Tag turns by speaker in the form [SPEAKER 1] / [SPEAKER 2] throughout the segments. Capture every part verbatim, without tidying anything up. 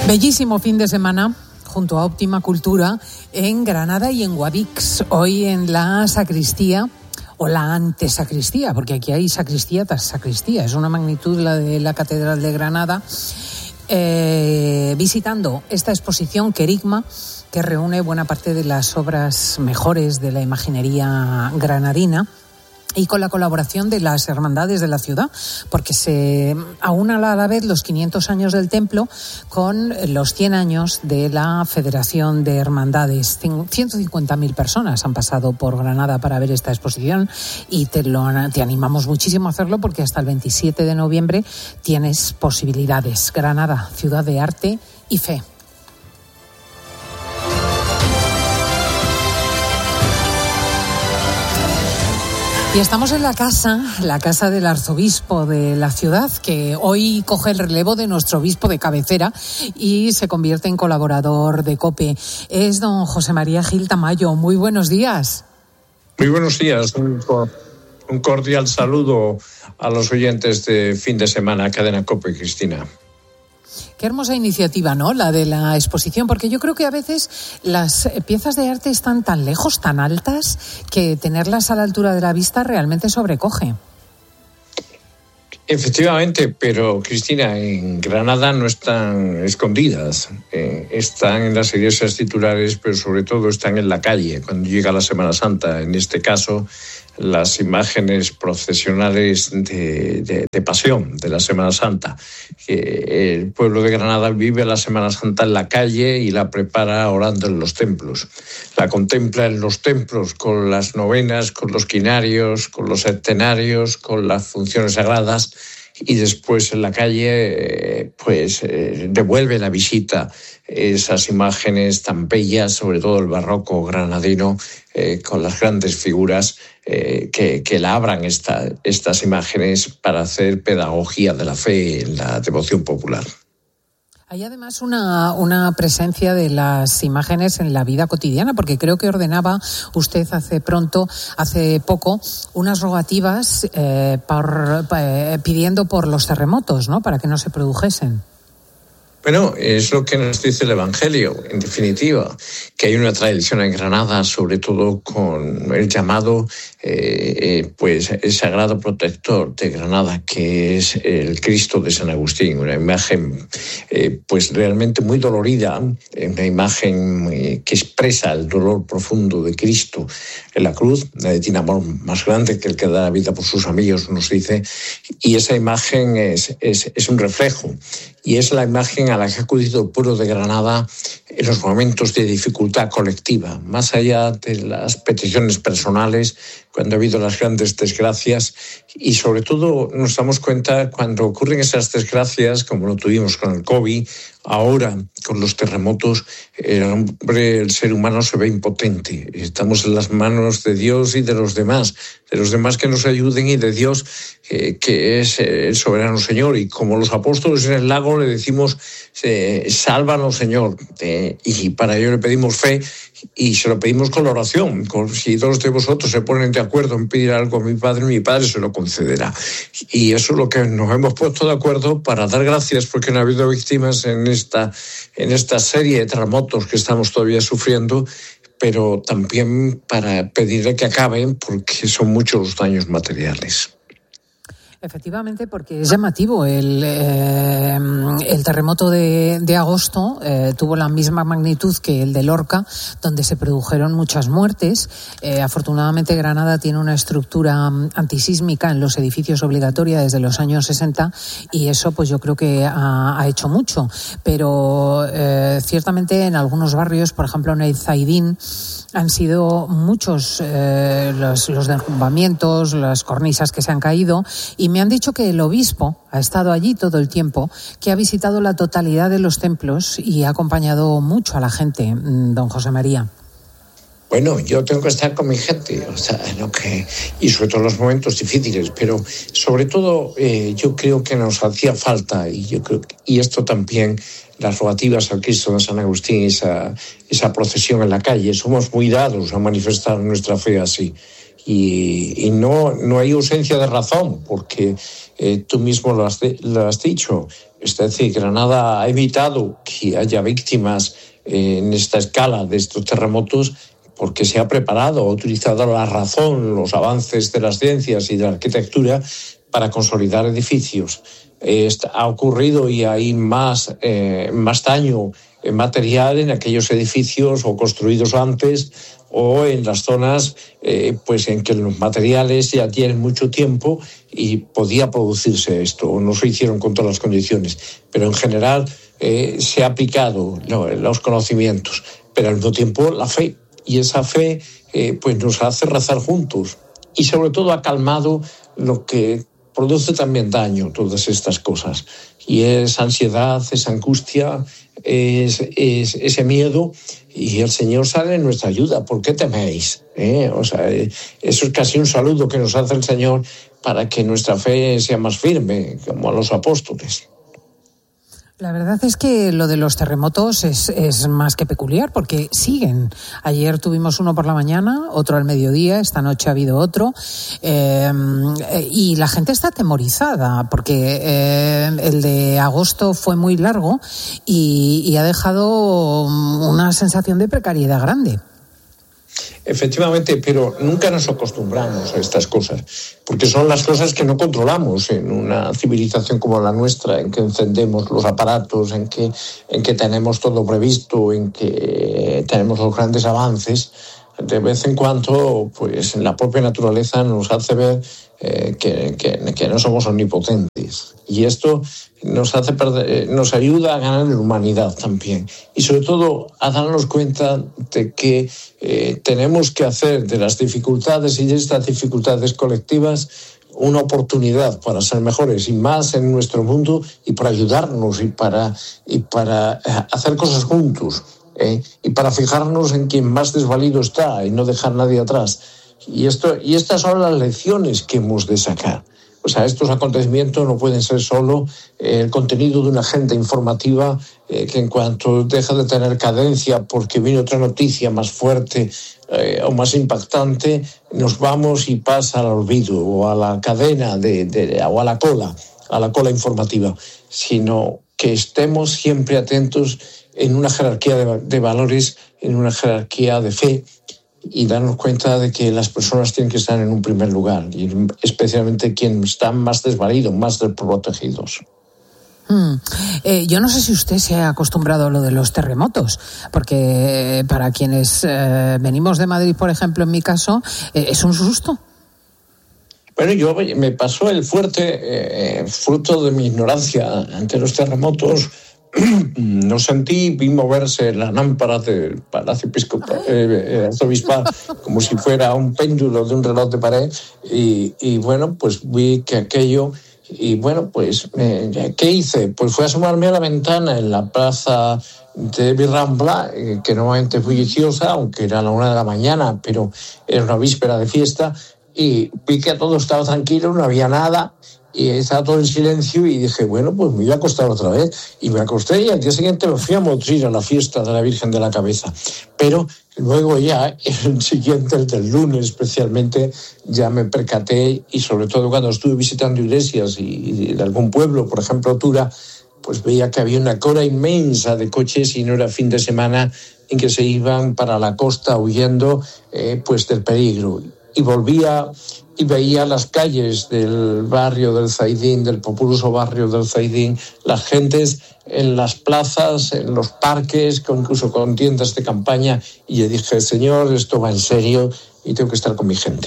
[SPEAKER 1] Bellísimo fin de semana junto a Óptima Cultura en Granada y en Guadix. Hoy en la sacristía o la antesacristía, porque aquí hay sacristía tras sacristía. Es una magnitud la de la Catedral de Granada. Eh, visitando esta exposición Querigma, que reúne buena parte de las obras mejores de la imaginería granadina, y con la colaboración de las hermandades de la ciudad, porque se aúna a la vez los quinientos años del templo con los cien años de la Federación de Hermandades. ciento cincuenta mil personas han pasado por Granada para ver esta exposición y te, lo, te animamos muchísimo a hacerlo, porque hasta el veintisiete de noviembre tienes posibilidades. Granada, ciudad de arte y fe. Y estamos en la casa, la casa del arzobispo de la ciudad, que hoy coge el relevo de nuestro obispo de cabecera y se convierte en colaborador de COPE. Es don José María Gil Tamayo. Muy buenos días.
[SPEAKER 2] Muy buenos días. Un, un cordial saludo a los oyentes de fin de semana, Cadena COPE, Cristina.
[SPEAKER 1] Qué hermosa iniciativa, ¿no?, la de la exposición, porque yo creo que a veces las piezas de arte están tan lejos, tan altas, que tenerlas a la altura de la vista realmente sobrecoge.
[SPEAKER 2] Efectivamente, pero Cristina, en Granada no están escondidas, eh, están en las iglesias titulares, pero sobre todo están en la calle cuando llega la Semana Santa. En este caso, las imágenes procesionales de, de, de pasión de la Semana Santa. Eh, el pueblo de Granada vive la Semana Santa en la calle y la prepara orando en los templos. La contempla en los templos con las novenas, con los quinarios, con los septenarios, con las funciones sagradas, y después en la calle eh, pues eh, devuelve la visita esas imágenes tan bellas, sobre todo el barroco granadino, eh, con las grandes figuras eh, que, que labran esta, estas imágenes para hacer pedagogía de la fe en la devoción popular.
[SPEAKER 1] Hay además una, una presencia de las imágenes en la vida cotidiana, porque creo que ordenaba usted hace pronto, hace poco, unas rogativas eh, por, eh, pidiendo por los terremotos, ¿no?, para que no se produjesen.
[SPEAKER 2] Bueno, es lo que nos dice el Evangelio, en definitiva, que hay una tradición en Granada, sobre todo con el llamado eh, eh, pues el sagrado protector de Granada, que es el Cristo de San Agustín, una imagen eh, pues realmente muy dolorida, una imagen eh, que expresa el dolor profundo de Cristo en la cruz. Nadie tiene amor más grande que el que da la vida por sus amigos, nos dice, y esa imagen es, es, es un reflejo, y es la imagen a la que ha acudido el pueblo de Granada en los momentos de dificultad colectiva, más allá de las peticiones personales, cuando ha habido las grandes desgracias, y sobre todo nos damos cuenta cuando ocurren esas desgracias, como lo tuvimos con el COVID, ahora con los terremotos, el hombre, el ser humano se ve impotente. Estamos en las manos de Dios y de los demás, de los demás que nos ayuden, y de Dios, eh, que es el soberano Señor. Y como los apóstoles en el lago le decimos, eh, sálvanos, Señor. Eh, y para ello le pedimos fe, y se lo pedimos con la oración. Con, si dos de vosotros se ponen de acuerdo en pedir algo a mi Padre, mi Padre se lo concederá. Y eso es lo que nos hemos puesto de acuerdo, para dar gracias porque no ha habido víctimas en esta, en esta serie de terremotos que estamos todavía sufriendo, pero también para pedirle que acaben porque son muchos los daños materiales.
[SPEAKER 1] Efectivamente, porque es llamativo. El, eh, el terremoto de, de agosto eh, tuvo la misma magnitud que el de Lorca, donde se produjeron muchas muertes. Eh, afortunadamente, Granada tiene una estructura antisísmica en los edificios obligatoria desde los años sesenta, y eso pues yo creo que ha, ha hecho mucho. Pero eh, ciertamente en algunos barrios, por ejemplo en el Zaidín, han sido muchos eh, los, los derrumbamientos, las cornisas que se han caído, y me han dicho que el obispo ha estado allí todo el tiempo, que ha visitado la totalidad de los templos y ha acompañado mucho a la gente, don José María.
[SPEAKER 2] Bueno, yo tengo que estar con mi gente, o sea, lo que, y sobre todo en los momentos difíciles, pero sobre todo eh, yo creo que nos hacía falta, y yo creo y esto también, las rogativas al Cristo de San Agustín, esa, esa procesión en la calle. Somos muy dados a manifestar nuestra fe así. Y, y no, no hay ausencia de razón, porque eh, tú mismo lo has, de, lo has dicho. Es decir, Granada ha evitado que haya víctimas eh, en esta escala de estos terremotos porque se ha preparado, ha utilizado la razón, los avances de las ciencias y de la arquitectura para consolidar edificios. Eh, ha ocurrido y hay más, eh, más daño material en aquellos edificios o construidos antes o en las zonas eh, pues en que los materiales ya tienen mucho tiempo y podía producirse esto. No se hicieron con todas las condiciones, pero en general eh, se ha aplicado lo, los conocimientos, pero al mismo tiempo la fe. Y esa fe eh, pues nos hace rezar juntos y sobre todo ha calmado lo que produce también daño, todas estas cosas. Y es ansiedad, es angustia, es, es ese miedo, y el Señor sale en nuestra ayuda. ¿Por qué teméis? ¿Eh? O sea, eso es casi un saludo que nos hace el Señor para que nuestra fe sea más firme, como a los apóstoles.
[SPEAKER 1] La verdad es que lo de los terremotos es, es más que peculiar, porque siguen. Ayer tuvimos uno por la mañana, otro al mediodía, esta noche ha habido otro, eh, y la gente está atemorizada, porque eh, el de agosto fue muy largo y, y ha dejado una sensación de precariedad grande.
[SPEAKER 2] Efectivamente, pero nunca nos acostumbramos a estas cosas, porque son las cosas que no controlamos en una civilización como la nuestra, en que encendemos los aparatos, en que, en que tenemos todo previsto, en que tenemos los grandes avances. De vez en cuando, pues en la propia naturaleza nos hace ver eh, que, que, que no somos omnipotentes. Y esto nos hace perder, nos ayuda a ganar en humanidad también. Y sobre todo a darnos cuenta de que eh, tenemos que hacer de las dificultades y de estas dificultades colectivas una oportunidad para ser mejores y más en nuestro mundo, y para ayudarnos y para, y para hacer cosas juntos. Eh, y para fijarnos en quien más desvalido está y no dejar a nadie atrás. Y, esto, y estas son las lecciones que hemos de sacar. O sea, estos acontecimientos no pueden ser solo eh, el contenido de una agenda informativa eh, que en cuanto deja de tener cadencia porque viene otra noticia más fuerte eh, o más impactante, nos vamos y pasa al olvido o a la cadena de, de, o a la cola, a la cola informativa, sino que estemos siempre atentos en una jerarquía de, de valores, en una jerarquía de fe, y darnos cuenta de que las personas tienen que estar en un primer lugar, y especialmente quienes están más desvalidos, más desprotegidos.
[SPEAKER 1] Hmm. Eh, yo no sé si usted se ha acostumbrado a lo de los terremotos, porque eh, para quienes eh, venimos de Madrid, por ejemplo, en mi caso, eh, es un susto.
[SPEAKER 2] Bueno, yo me pasó el fuerte, eh, fruto de mi ignorancia ante los terremotos. No sentí, vi moverse la lámpara del Palacio Episcopal, eh, Arzobispal como si fuera un péndulo de un reloj de pared, y, y bueno, pues vi que aquello, y bueno, pues eh, ¿qué hice? Pues fui a asomarme a la ventana en la plaza de Virrambla, eh, que normalmente es bulliciosa, aunque era a la una de la mañana, pero era una víspera de fiesta, y vi que todo estaba tranquilo, no había nada, y estaba todo en silencio, y dije, bueno, pues me voy a acostar otra vez. Y me acosté, y al día siguiente me fui a Motril, a la fiesta de la Virgen de la Cabeza. Pero luego ya, el siguiente, el del lunes especialmente, ya me percaté, y sobre todo cuando estuve visitando iglesias y, y de algún pueblo, por ejemplo Tura, pues veía que había una cola inmensa de coches, y no era fin de semana en que se iban para la costa huyendo eh, pues del peligro. Y volvía y veía las calles del barrio del Zaidín, del populoso barrio del Zaidín, las gentes en las plazas, en los parques, incluso con tiendas de campaña, y yo dije, Señor, esto va en serio y tengo que estar con mi gente.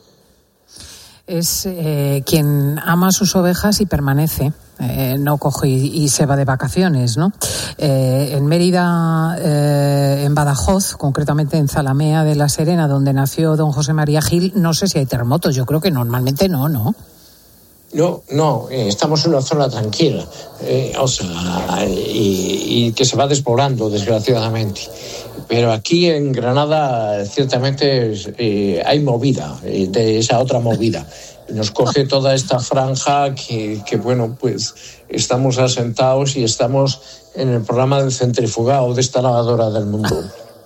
[SPEAKER 1] Es eh, quien ama a sus ovejas y permanece, eh, no coge y, y se va de vacaciones, ¿no? Eh, en Mérida, eh, en Badajoz, concretamente en Zalamea de la Serena, donde nació don José María Gil, no sé si hay terremotos, yo creo que normalmente no, ¿no?
[SPEAKER 2] No, no, eh, estamos en una zona tranquila, eh, o sea, y, y que se va despoblando, desgraciadamente. Pero aquí en Granada, ciertamente, eh, hay movida, eh, de esa otra movida. Nos coge toda esta franja que, que, bueno, pues estamos asentados y estamos en el programa del centrifugado de esta lavadora del mundo.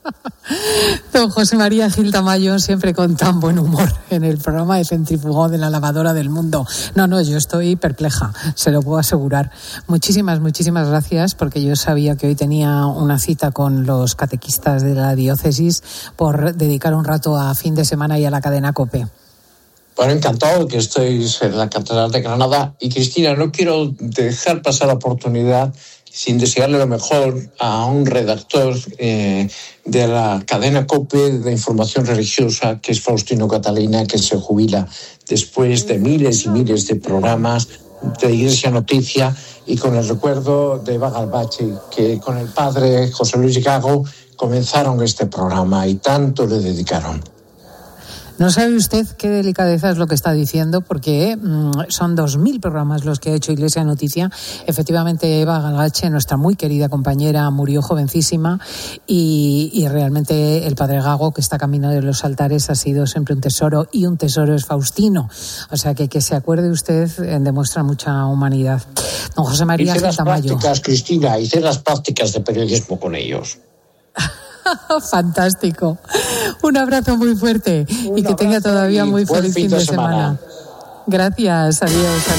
[SPEAKER 1] Don José María Gil Tamayo, siempre con tan buen humor en el programa de Centrifugado de la Lavadora del Mundo. No, no, yo estoy perpleja, se lo puedo asegurar. Muchísimas, muchísimas gracias, porque yo sabía que hoy tenía una cita con los catequistas de la diócesis por dedicar un rato a fin de semana y a la cadena COPE.
[SPEAKER 2] Bueno, encantado que estéis en la Catedral de Granada. Y Cristina, no quiero dejar pasar la oportunidad sin desearle lo mejor a un redactor eh, de la cadena COPE de información religiosa, que es Faustino Catalina, que se jubila después de miles y miles de programas de Iglesia Noticia, y con el recuerdo de Eva Galbache, que con el padre José Luis Gago comenzaron este programa y tanto le dedicaron.
[SPEAKER 1] No sabe usted qué delicadeza es lo que está diciendo, porque mmm, son dos mil programas los que ha hecho Iglesia Noticia. Efectivamente, Eva Galbache, nuestra muy querida compañera, murió jovencísima, y, y realmente el padre Gago, que está camino de los altares, ha sido siempre un tesoro, y un tesoro es Faustino. O sea que que se acuerde usted eh, demuestra mucha humanidad. Don José María Gil Tamayo.
[SPEAKER 2] Hice las prácticas, Cristina, hice las prácticas de periodismo con ellos.
[SPEAKER 1] Fantástico. Un abrazo muy fuerte. Un y que tenga todavía muy feliz fin de semana. semana. Gracias. Adiós.